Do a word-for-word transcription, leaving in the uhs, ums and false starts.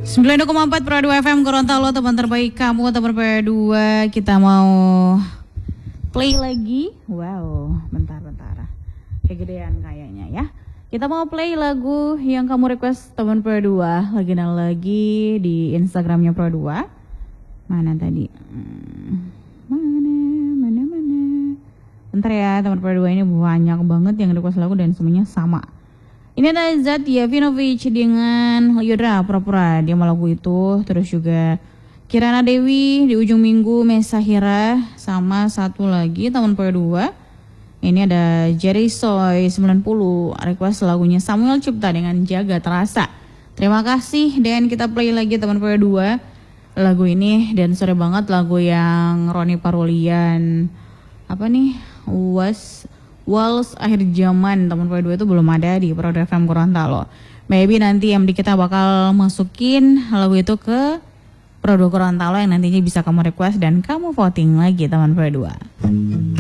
sembilan puluh dua koma empat Pro dua F M Gorontalo, teman terbaik kamu, teman Pro dua. Kita mau play lagi. Wow, bentar-bentar. Kegedean kayaknya ya. Kita mau play lagu yang kamu request teman Pro dua. Lagi dan lagi di Instagramnya Pro dua. Mana tadi? Hmm, mana, mana, mana. Bentar ya, teman Pro dua, ini banyak banget yang request lagu dan semuanya sama. Ini ada Zat Yavinovic dengan Yodra Pura-Pura, dia mau lagu itu. Terus juga Kirana Dewi di ujung minggu, Mesahira, sama satu lagi teman Pro dua. Ini ada Jerry Soy sembilan puluh, request lagunya Samuel Cipta dengan Jaga Terasa. Terima kasih, dan kita play lagi teman Pro dua lagu ini. Dan sore banget lagu yang Roni Parulian, apa nih, was Walls Akhir Zaman, teman Pro dua itu belum ada di Pro F M Gorontalo. Maybe nanti M D kita bakal masukin lagu itu ke Pro dua Gorontalo yang nantinya bisa kamu request dan kamu voting lagi teman Pro dua.